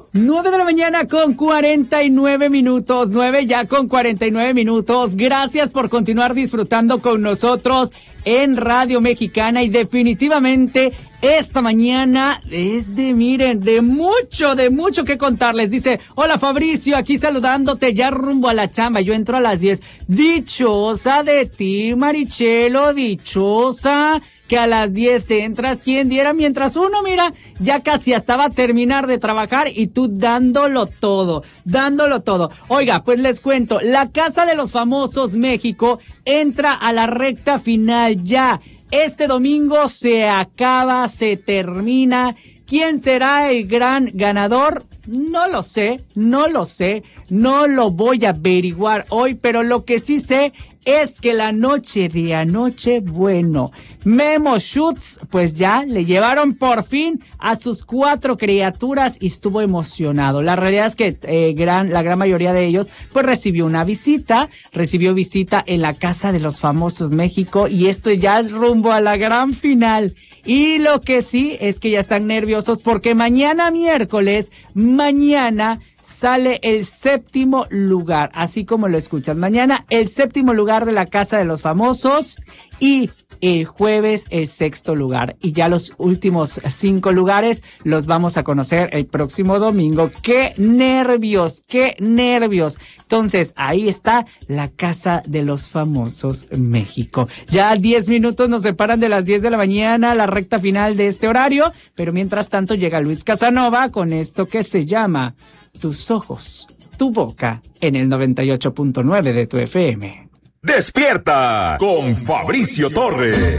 9 de la mañana con 49 minutos, 9 ya con 49 minutos. Gracias por continuar disfrutando con nosotros en Radio Mexicana y definitivamente esta mañana es de mucho que contarles. Dice, hola Fabricio, aquí saludándote, ya rumbo a la chamba, yo entro a las 10. Dichosa de ti, Marichelo, dichosa que a las 10 entras, quien diera, mientras uno, mira, ya casi hasta va a terminar de trabajar y tú dándolo todo. Oiga, pues les cuento, la Casa de los Famosos México entra a la recta final ya. Este domingo se acaba, se termina. ¿Quién será el gran ganador? No lo sé, no lo voy a averiguar hoy, pero lo que sí sé es que la noche de anoche, bueno, Memo Schutz, pues ya le llevaron por fin a sus 4 criaturas y estuvo emocionado. La realidad es que la gran mayoría de ellos, pues recibió visita en la Casa de los Famosos México y esto ya es rumbo a la gran final. Y lo que sí es que ya están nerviosos porque mañana miércoles, sale el 7º lugar, así como lo escuchan. Mañana el 7º lugar de la Casa de los Famosos y el jueves el 6º lugar. Y ya los últimos 5 lugares los vamos a conocer el próximo domingo. ¡Qué nervios! Entonces, ahí está la Casa de los Famosos México. Ya 10 minutos nos separan de las 10 de la mañana, la recta final de este horario. Pero mientras tanto llega Luis Casanova con esto que se llama Tus ojos, tu boca, en el 98.9 de tu FM. ¡Despierta con Fabricio Torres!